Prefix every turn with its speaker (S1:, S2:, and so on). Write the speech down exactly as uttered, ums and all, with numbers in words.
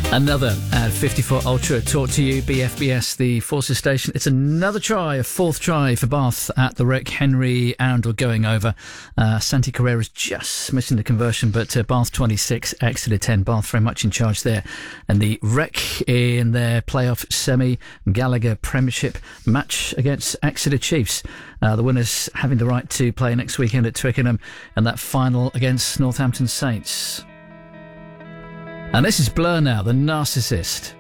S1: Another at fifty-four Ultra taught to you, B F B S, the Forces Station. It's another try, a fourth try for Bath at the Rec. Henry Arundel going over. Uh, Santi Carrera's just missing the conversion, but uh, Bath twenty-six, Exeter ten. Bath very much in charge there. And the Rec in their playoff semi Gallagher Premiership match against Exeter Chiefs. Uh, the winners having the right to play next weekend at Twickenham, and that final against Northampton Saints. And this is Blur now, The Narcissist.